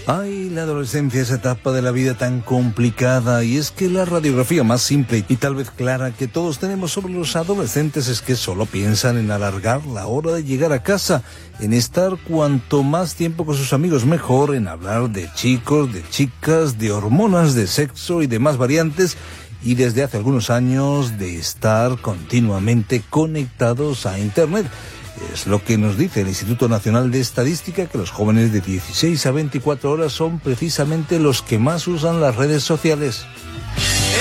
Ay, la adolescencia, esa etapa de la vida tan complicada, y es que la radiografía más simple y tal vez clara que todos tenemos sobre los adolescentes es que solo piensan en alargar la hora de llegar a casa, en estar cuanto más tiempo con sus amigos mejor, en hablar de chicos, de chicas, de hormonas, de sexo y demás variantes, y desde hace algunos años de estar continuamente conectados a Internet. Es lo que nos dice el Instituto Nacional de Estadística, que los jóvenes de 16 a 24 horas son precisamente los que más usan las redes sociales.